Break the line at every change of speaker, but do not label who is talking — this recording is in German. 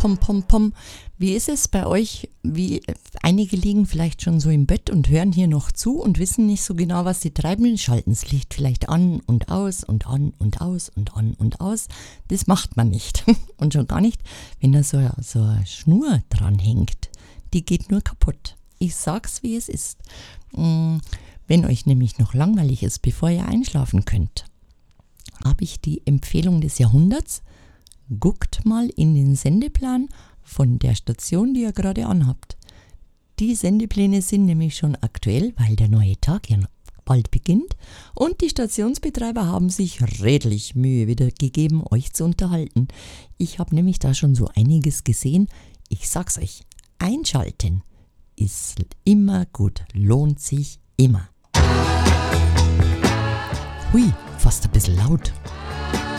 pom, pom, pom. Wie ist es bei euch? Einige liegen vielleicht schon so im Bett und hören hier noch zu und wissen nicht so genau, was sie treiben. Schalten das Licht vielleicht an und aus und an und aus und an und aus. Das macht man nicht. Und schon gar nicht, wenn da so eine Schnur dran hängt. Die geht nur kaputt. Ich sag's, wie es ist. Wenn euch nämlich noch langweilig ist, bevor ihr einschlafen könnt, habe ich die Empfehlung des Jahrhunderts. Guckt mal in den Sendeplan von der Station, die ihr gerade anhabt. Die Sendepläne sind nämlich schon aktuell, weil der neue Tag ja bald beginnt und die Stationsbetreiber haben sich redlich Mühe wieder gegeben, euch zu unterhalten. Ich habe nämlich da schon so einiges gesehen. Ich sag's euch, einschalten ist immer gut, lohnt sich immer. Hui, fast ein bisschen laut.